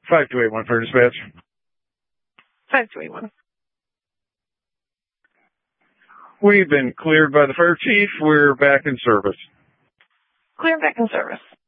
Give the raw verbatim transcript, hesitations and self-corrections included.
five two eight one for dispatch. five two eight one. We've been cleared by the fire chief. We're back in service. Clear back in service.